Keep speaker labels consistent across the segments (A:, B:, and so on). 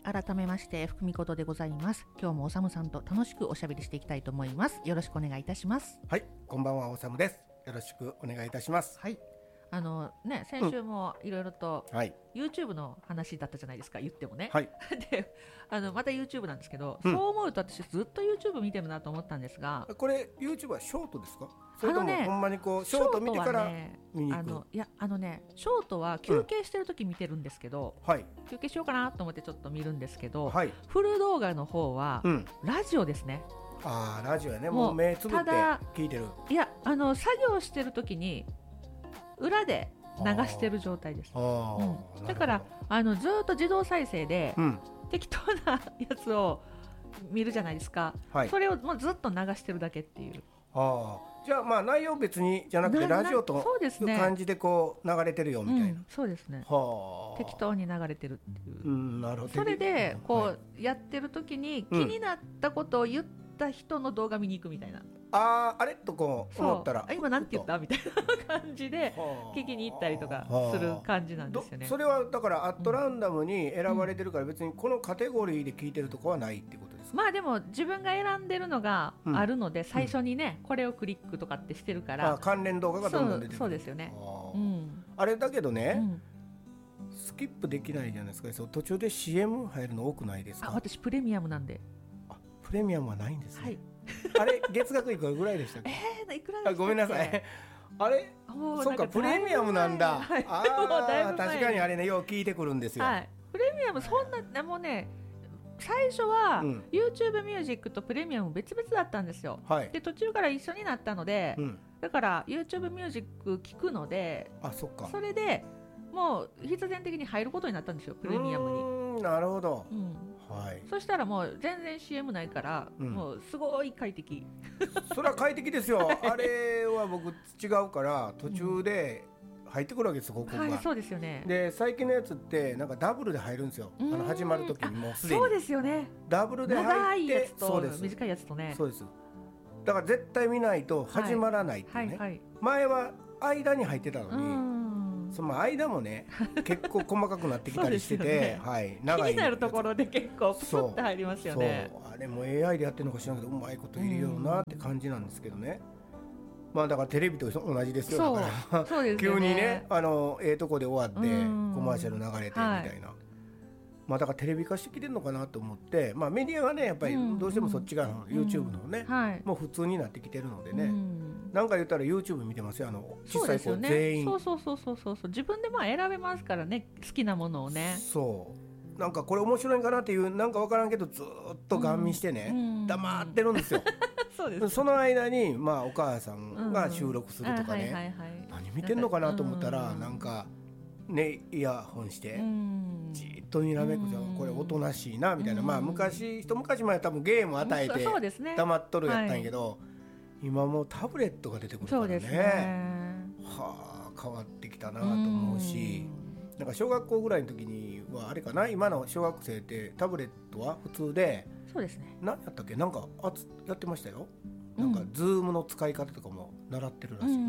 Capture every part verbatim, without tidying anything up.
A: 改めまして福美琴でございます。今日もおさむさんと楽しくおしゃべりしていきたいと思います。よろしくお願いいたします。
B: はい、こんばんは、おさむです。よろしくお願いいたします。
A: はい、あのね、先週もいろいろと、
B: うん、はい、
A: YouTube の話だったじゃないですか、言ってもね。
B: はい、
A: で、あのまた YouTube なんですけど、
B: うん、
A: そう思うと私ずっと YouTube 見てるなと思ったんですが、
B: これ YouTube はショートですか？それとも、
A: ね、
B: ほんまにこうショート見てから見に行く？
A: あのいやあのね、ショートは休憩してる時見てるんですけど、
B: うん、はい、
A: 休憩しようかなと思ってちょっと見るんですけど、
B: はい、
A: フル動画の方は、うん、ラジオですね。
B: あー、ラジオやね。もう目つぶって聞いてる。
A: いや、あの作業してる時に裏で流してる状態です。あ、うん、だからあのずっと自動再生で、うん、適当なやつを見るじゃないですか、はい、それをもうずっと流してるだけっていう。
B: あ、じゃあまあ内容別にじゃなくてラジオという感じでこう流れてるよみたいな、うん、
A: そうですね、は適当に流れてるっていう、うん、なるほど。それでこう、はい、やってる時に気になったことを言った人の動画見に行くみたいな、うん、
B: ああれとこう思ったら
A: 今なんて言ったみたいな感じで聞きに行ったりとかする感じなんですよね。
B: それはだからアットランダムに選ばれてるから別にこのカテゴリーで聞いてるとこはないってことですか？
A: まあでも自分が選んでるのがあるので、うん、最初にね、うん、これをクリックとかってしてるから、
B: あ、関連動画がどんどん出てくる。
A: そうですよね。あ、
B: うん、あれだけどね、うん、スキップできないじゃないですか。そう、途中で シーエム 入るの多くないですか？
A: あ、私プレミアムなんで。
B: あ、プレミアムはないんですね。
A: はい、
B: あれ月額いくらぐらいでしたっけ？
A: えー、いくらでしたっけ？
B: あ、ごめんなさい。あれ、そうか、プレミアムなんだ。はい、あ、確かにあれね、よう聞いてくるんですよ。
A: はい、プレミアムそんな、もうね、最初は、うん、YouTube ミュージックとプレミアム別々だったんですよ。はい、で途中から一緒になったので、うん、だから YouTube ミュージック聞くので、
B: あ、そっか、
A: それでもう必然的に入ることになったんですよ、プレミアムに。う
B: ーん、なるほど、うん、
A: はい、そしたらもう全然 シーエム ないから、うん、もうすごい快適。
B: それは快適ですよ。あれは僕違うから途中で入ってくるわけですよ、ここが。
A: はい、そうですよね。
B: で最近のやつってなんかダブルで入るんですよ。あの始まる時にもうすでに
A: そうですよね、
B: ダブルで入って、
A: 長いやつと短いやつとね。
B: そうです。だから絶対見ないと始まらないっていうね、はいはいはい、前は間に入ってたのに、その間もね結構細かくなってきたりしてて、ね、はい、長い
A: 気になるところで結構プスッと入りますよね。
B: そうそう、あれも エーアイ でやってるのか知らんけどうまいこと入れようなって感じなんですけどね。まあだからテレビと同じですよ。
A: そう、
B: だから
A: そうですよね、
B: 急にね、あのええとこで終わってコマーシャル流れてみたいな、はい、まあだからテレビ化してきてるのかなと思って、まあメディアがねやっぱりどうしてもそっち側の YouTube のね、はい、もう普通になってきてるのでね、なんか言ったら YouTube 見てますよ、あの小さい子全員。
A: そうそうそうそうそうそう、自分でまあ選べますからね、好きなものをね。
B: そうなんかこれ面白いんかなっていう、なんか分からんけどずっとガン見してね、うん、黙ってるんですよ。そうです。その間に、まあ、お母さんが収録するとかね、何見てんのかなと思ったら、なんかね、イヤホンしてじっとにらめくじゃん、これおとなしいなみたいな。まあ昔、一昔前は多分ゲーム与えて黙っとるやったんやけど、今もうタブレットが出てくるからね。そうですね、はあ、変わってきたなと思うし、なんか小学校ぐらいの時にはあれかな、今の小学生ってタブレットは普通で、
A: そうですね、
B: 何やったっけ、なんかあつやってましたよ。なんかズームの使い方とかも習ってるらしい、うん、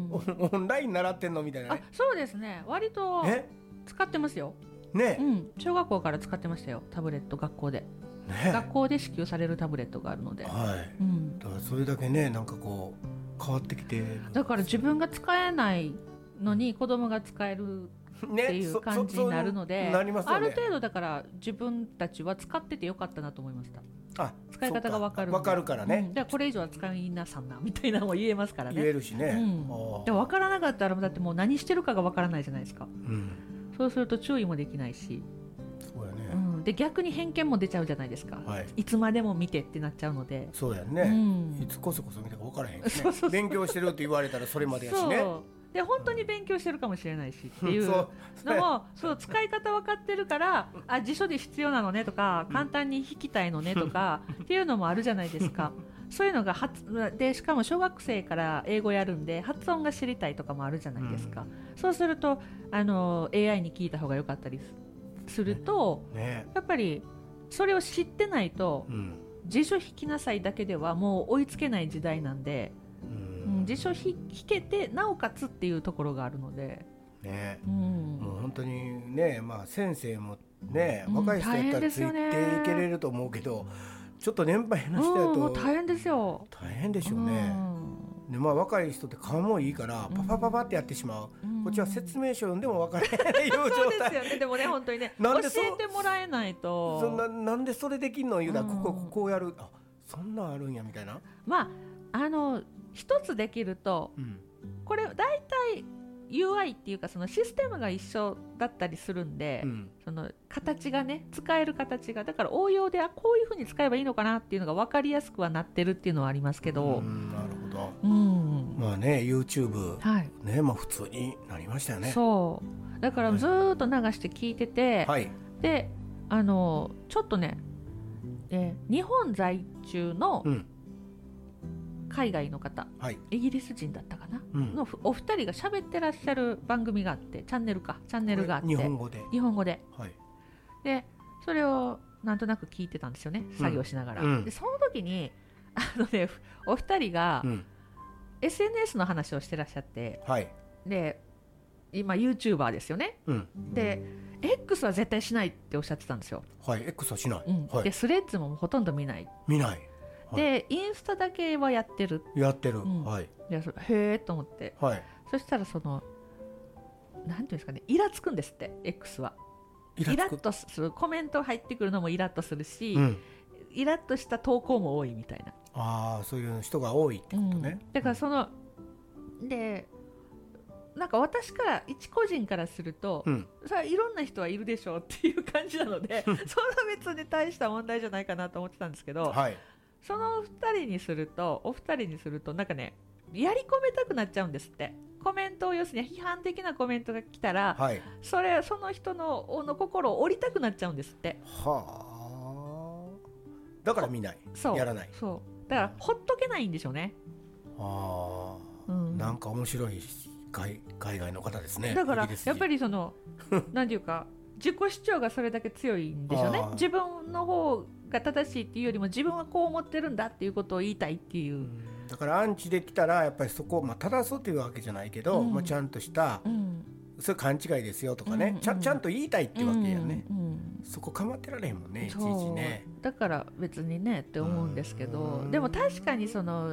B: オンライン習ってんのみたいな、ね、
A: あ、そうですね、割と使ってますよね、うん、小学校から使ってましたよ、タブレット。学校で、ね、学校で支給されるタブレットがあるので、はい、うん、
B: だからそれだけね、なんかこう変わってきて、
A: だから自分が使えないのに子供が使えるっていう感じになるので、ね、ね、ある程度だから自分たちは使っててよかったなと思いました。あ、使い方が分かる
B: 分かるからね、
A: うん、だからこれ以上は使いなさんなみたいなのも言えますからね。
B: 言えるしね、
A: うん、で分からなかったらだってもう何してるかが分からないじゃないですか、うん、そうすると注意もできないし、
B: そうやね、
A: うん、で逆に偏見も出ちゃうじゃないですか、はい、いつまでも見てってなっちゃうので。
B: そうやね、うん、いつこそこそ見たか分からへんしね。そうそうそう、勉強してるって言われたらそれまでやしね。そう
A: で本当に勉強してるかもしれないしっていうのもそう使い方分かってるからあ辞書で必要なのねとか簡単に弾きたいのねとかっていうのもあるじゃないですか。そういうのが発でしかも小学生から英語やるんで発音が知りたいとかもあるじゃないですか、うん、そうするとあの エーアイ に聞いた方が良かったりすると、ねね、やっぱりそれを知ってないと、うん、辞書引きなさいだけではもう追いつけない時代なんで、うん、辞書引けてなおかつっていうところがあるので、
B: ね、うん、もう本当にね、まあ、先生もね、うん、若い人やったらついていけれると思うけど、ちょっと年配の人やと、
A: うん、もう大変ですよ。
B: 大変でしょうね、うん、でまあ、若い人って顔もいいからパパパパってやってしまう、うん、こっちは説明書読んでも分からないような
A: そうですよね。でもね、本当にね教えてもらえないと、
B: そんな、なんでそれできんの言うたら、うん、こここうやる、あ、そんなんあるんやみたいな。
A: まああの一つできると、うん、これ大体ユーアイ っていうかそのシステムが一緒だったりするんで、うん、その形がね、使える形がだから応用で、あ、こういう風に使えばいいのかなっていうのが分かりやすくはなってるっていうのはありますけど、
B: うん、なるほど、うん、まあね YouTube、はいね、まあ、普通になりましたよね。
A: そうだからずーっと流して聞いてて、はい、であのちょっとね、えー、日本在住の、うん海外の方、はい、イギリス人だったかな、うん、のお二人が喋ってらっしゃる番組があって、チャンネルかチャンネルがあって、
B: 日本語で
A: 日本語で、はい、でそれをなんとなく聞いてたんですよね、作業しながら、うん、でその時にあの、ね、お二人が、うん、エスエヌエス の話をしてらっしゃって、はい、で今 YouTuber ですよね、うん、で X は絶対しないっておっしゃってたんですよ。
B: はい、X はしない、
A: うんはい、でスレッズもほとんど見ない
B: 見ない
A: で、はい、インスタだけはやってる
B: やってる、うん、はい、
A: でへえと思って、はい、そしたらそのなんていうんですかね、イラつくんですって X は。イラッとするコメント入ってくるのもイラッとするし、うん、イラッとした投稿も多いみたいな。
B: ああ、そういう人が多いってことね、
A: うん、だからその、うん、でなんか私から一個人からすると、うん、それはいろんな人はいるでしょうっていう感じなのでそんな別に大した問題じゃないかなと思ってたんですけど、はい、そのふたりにするとお二人にするとなんかね、やり込めたくなっちゃうんですって。コメントを要するに批判的なコメントが来たら、はい、それその人 の, の心を折りたくなっちゃうんですって。
B: はあ、だから見ない、
A: そう
B: やらない。
A: そうだからほっとけないんでしょうね。
B: ああ、うん、なんか面白い 海, 海外の方ですね。
A: だからやっぱりそのなんていうか自己主張がそれだけ強いんでしょうね。自分の方が正しいっていうよりも自分はこう思ってるんだっていうことを言いたいっていう、うん、だ
B: からアンチできたらやっぱりそこを、まあ、正そうというわけじゃないけど、うんまあ、ちゃんとした、うん、それ勘違いですよとかね、うんうん、ち, ゃちゃんと言いたいっていうわけやね、うんうん、そこ構ってられへんもんね、いちいちね。
A: だから別にねって思うんですけど、でも確かにその